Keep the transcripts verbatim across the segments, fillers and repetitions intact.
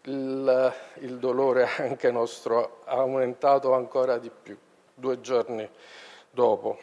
il, il dolore anche nostro ha aumentato ancora di più, due giorni dopo.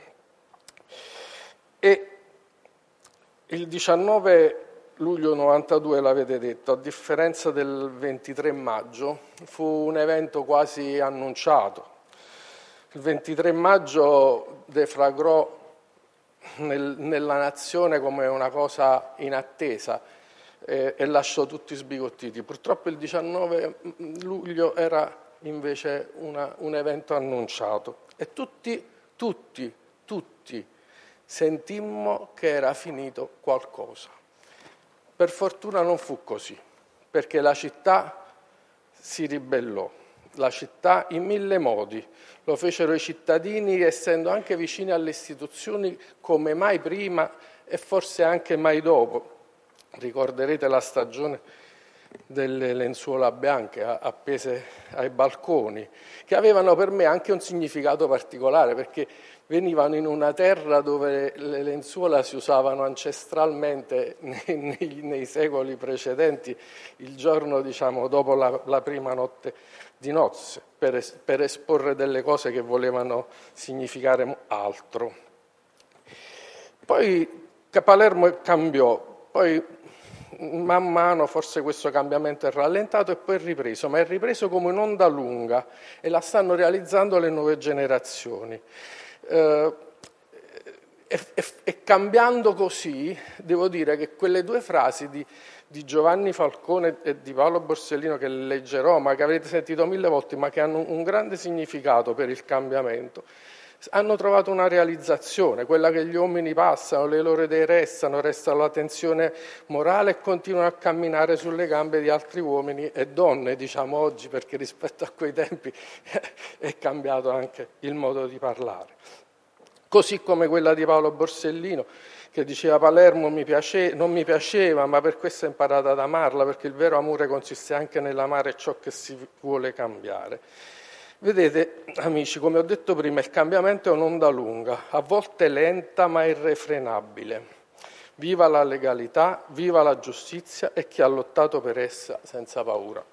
E il diciannove luglio novantadue, l'avete detto, a differenza del ventitré maggio, fu un evento quasi annunciato. Il ventitré maggio deflagrò nel, nella nazione come una cosa inattesa eh, e lasciò tutti sbigottiti. Purtroppo il diciannove luglio era invece una, un evento annunciato e tutti, tutti, tutti sentimmo che era finito qualcosa. Per fortuna non fu così, perché la città si ribellò. La città in mille modi, lo fecero i cittadini essendo anche vicini alle istituzioni come mai prima e forse anche mai dopo. Ricorderete la stagione delle lenzuola bianche appese ai balconi, che avevano per me anche un significato particolare, perché venivano in una terra dove le lenzuola si usavano ancestralmente nei, nei, nei secoli precedenti, il giorno, diciamo, dopo la, la prima notte di nozze, per, es, per esporre delle cose che volevano significare altro. Poi Palermo cambiò, poi man mano forse questo cambiamento è rallentato e poi è ripreso, ma è ripreso come un'onda lunga e la stanno realizzando le nuove generazioni. Eh, e, e, e cambiando così, devo dire che quelle due frasi di, di Giovanni Falcone e di Paolo Borsellino, che leggerò, ma che avete sentito mille volte, ma che hanno un grande significato per il cambiamento, hanno trovato una realizzazione, quella che gli uomini passano, le loro idee restano, resta la tensione morale e continuano a camminare sulle gambe di altri uomini e donne, diciamo oggi, perché rispetto a quei tempi è cambiato anche il modo di parlare. Così come quella di Paolo Borsellino, che diceva Palermo mi piace, non mi piaceva, ma per questo ho imparato ad amarla, perché il vero amore consiste anche nell'amare ciò che si vuole cambiare. Vedete, amici, come ho detto prima, il cambiamento è un'onda lunga, a volte lenta ma irrefrenabile. Viva la legalità, viva la giustizia e chi ha lottato per essa senza paura.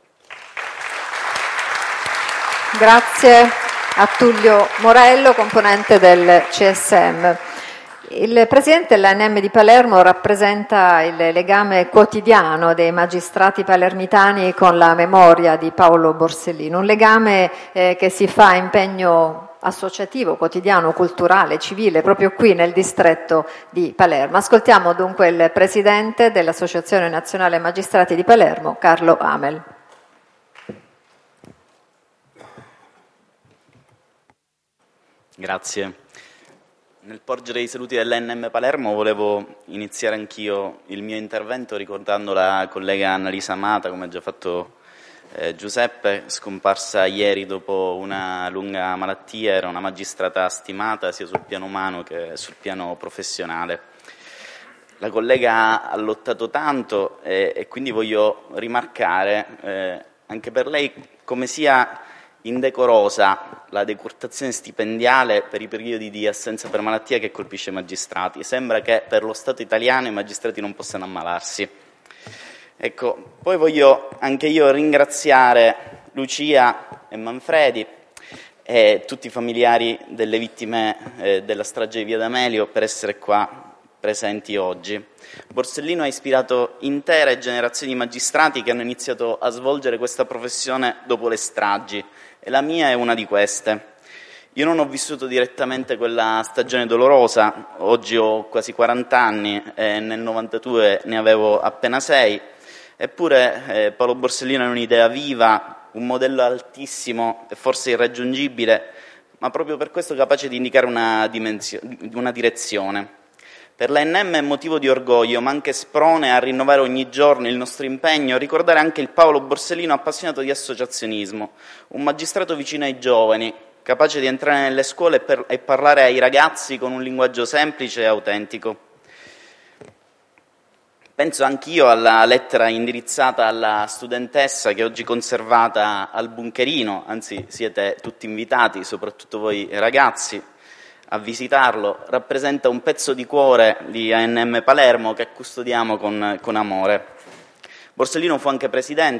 Grazie a Tullio Morello, componente del C S M. Il presidente dell'A N M di Palermo rappresenta il legame quotidiano dei magistrati palermitani con la memoria di Paolo Borsellino, un legame eh, che si fa impegno associativo, quotidiano, culturale, civile, proprio qui nel distretto di Palermo. Ascoltiamo dunque il presidente dell'Associazione Nazionale Magistrati di Palermo, Carlo Amel. Grazie. Nel porgere i saluti dell'A N M Palermo volevo iniziare anch'io il mio intervento ricordando la collega Annalisa Amata, come ha già fatto eh, Giuseppe, scomparsa ieri dopo una lunga malattia. Era una magistrata stimata sia sul piano umano che sul piano professionale. La collega ha lottato tanto e, e quindi voglio rimarcare eh, anche per lei come sia indecorosa la decurtazione stipendiale per i periodi di assenza per malattia che colpisce i magistrati. Sembra che per lo Stato italiano i magistrati non possano ammalarsi. Ecco, poi voglio anche io ringraziare Lucia e Manfredi e tutti i familiari delle vittime eh, della strage di Via D'Amelio per essere qua presenti oggi. Borsellino ha ispirato intere generazioni di magistrati che hanno iniziato a svolgere questa professione dopo le stragi e la mia è una di queste. Io non ho vissuto direttamente quella stagione dolorosa, oggi ho quasi quaranta anni e nel novantadue ne avevo appena sei, eppure eh, Paolo Borsellino è un'idea viva, un modello altissimo e forse irraggiungibile, ma proprio per questo capace di indicare una, dimensione, una direzione. Per l'A N M è motivo di orgoglio, ma anche sprone a rinnovare ogni giorno il nostro impegno, a ricordare anche il Paolo Borsellino appassionato di associazionismo, un magistrato vicino ai giovani, capace di entrare nelle scuole e, per, e parlare ai ragazzi con un linguaggio semplice e autentico. Penso anch'io alla lettera indirizzata alla studentessa che oggi conservata al bunkerino, anzi siete tutti invitati, soprattutto voi ragazzi, a visitarlo. Rappresenta un pezzo di cuore di A N M Palermo che custodiamo con, con amore. Borsellino fu anche presidente